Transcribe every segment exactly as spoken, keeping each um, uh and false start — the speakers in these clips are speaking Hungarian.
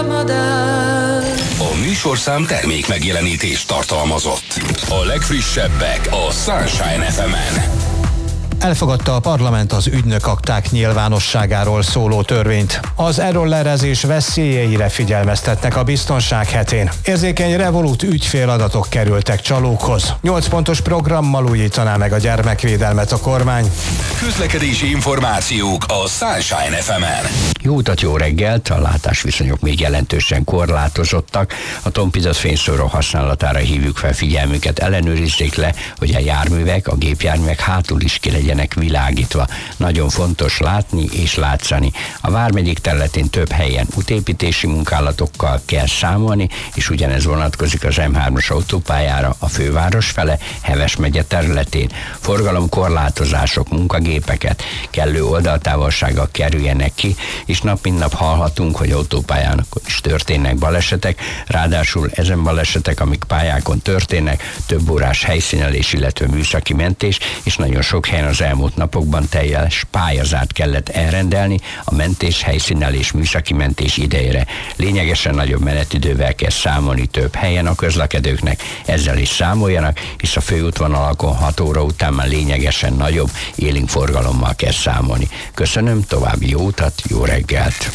A műsorszám termék megjelenítést tartalmazott. A legfrissebbek a Sunshine ef emen. Elfogadta a parlament az ügynökakták nyilvánosságáról szóló törvényt. Az errorlerezés veszélyeire figyelmeztetnek a biztonság hetén. Érzékeny Revolut ügyféladatok kerültek csalókhoz. Nyolc pontos programmal újítaná meg a gyermekvédelmet a kormány. Közlekedési információk a Sunshine ef emen. Jó utat, jó reggelt! A látásviszonyok még jelentősen korlátozottak. A tompizat fényszóró használatára hívjuk fel figyelmüket. Ellenőrizzék le, hogy a járművek, a gépjárművek hátul is ki legyenek világítva. Nagyon fontos látni és látszani. A vármegyék területén több helyen útépítési munkálatokkal kell számolni, és ugyanez vonatkozik az em hármas autópályára a főváros fele, Heves megye területén. Forgalomkorlátozások, munkagépeket kellő oldaltávolsággal kerüljenek ki, és nap mint nap hallhatunk, hogy autópályán is történnek balesetek, ráadásul ezen balesetek, amik pályákon történnek, több órás helyszínelés, illetve műszaki mentés, és nagyon sok helyen az elmúlt napokban teljes pályázat kellett elrendelni a mentés, helyszínelés, műszaki mentés idejére. Lényegesen nagyobb menetidővel kell számolni több helyen a közlekedőknek, ezzel is számoljanak, és a főútvonalakon hat óra után már lényegesen nagyobb élénk forgalommal kell számolni. Köszönöm, további jó utat, jó reggelt!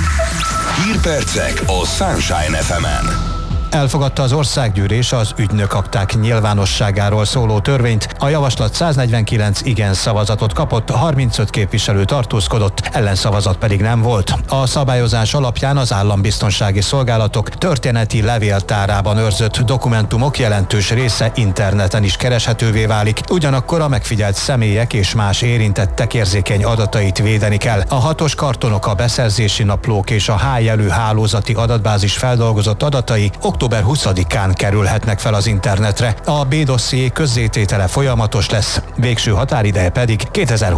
Hírpercek a Sunshine ef emen. Elfogadta az országgyűlés az ügynökakták nyilvánosságáról szóló törvényt. A javaslat száznegyvenkilenc igen szavazatot kapott, harmincöt képviselő tartózkodott, ellenszavazat pedig nem volt. A szabályozás alapján az állambiztonsági szolgálatok történeti levéltárában őrzött dokumentumok jelentős része interneten is kereshetővé válik, ugyanakkor a megfigyelt személyek és más érintettek érzékeny adatait védeni kell. A hatos kartonok, a beszerzési naplók és a H-jelű hálózati adatbázis feldolgozott adatai október huszadikán kerülhetnek fel az internetre. A B-dosszié közzététele folyamatos lesz, végső határideje pedig kétezer-húsz